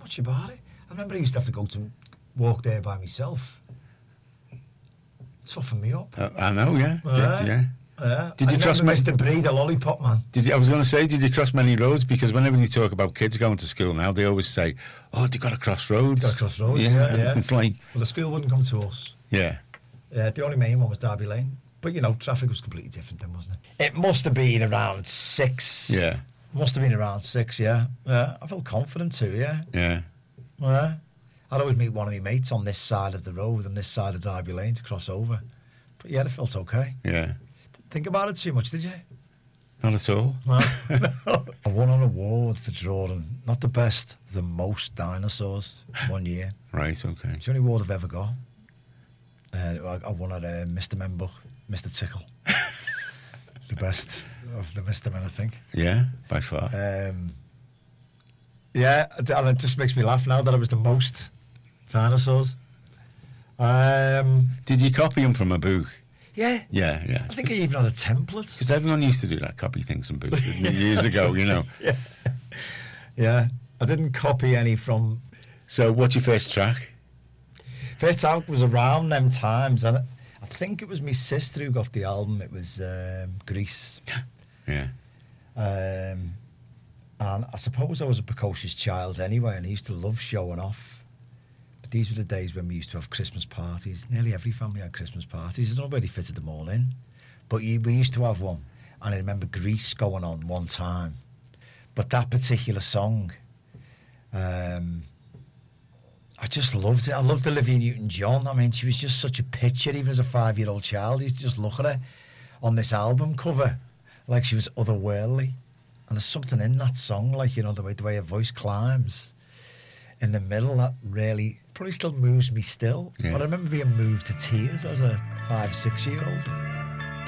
much about it. I remember I used to have to go to walk there by myself. Toughen me up. I know, yeah. Yeah. Did you cross Mr. Bree, the lollipop man? I was going to say, did you cross many roads? Because whenever you talk about kids going to school now, they always say, "Oh, they got to cross roads." Got to cross roads. Yeah. It's like, well, the school wouldn't come to us. Yeah. The only main one was Derby Lane, but traffic was completely different then, wasn't it? It must have been around 6. Yeah. Must have been around 6. Yeah. I felt confident too. Yeah. Yeah. I'd always meet one of my mates on this side of the road, on this side of Derby Lane to cross over. But yeah, it felt okay. Yeah. Think about it too much, did you? Not at all. No. I won an award for drawing, not the best, the most dinosaurs one year. Right, okay. It's the only award I've ever got. I won at Mr. Membuck, Mr. Tickle. The best of the Mr. Men, I think. Yeah, by far. Yeah, and it just makes me laugh now that I was the most dinosaurs. Did you copy them from a book? Yeah. Yeah. I think I even had a template. Because everyone used to do that, copy things from books years ago, Yeah. I didn't copy any from... So what's your first track? First track was around them times, and I think it was my sister who got the album. It was Grease. Yeah. And I suppose I was a precocious child anyway, and I used to love showing off. But these were the days when we used to have Christmas parties. Nearly every family had Christmas parties. I don't know where they fitted them all in. But we used to have one. And I remember Grease going on one time. But that particular song, I just loved it. I loved Olivia Newton-John. I mean, she was just such a picture, even as a 5-year-old child. You used to just look at her on this album cover like she was otherworldly. And there's something in that song, like, the way her voice climbs in the middle, that really probably still moves me still. Yeah. But I remember being moved to tears as a 5-6-year-old.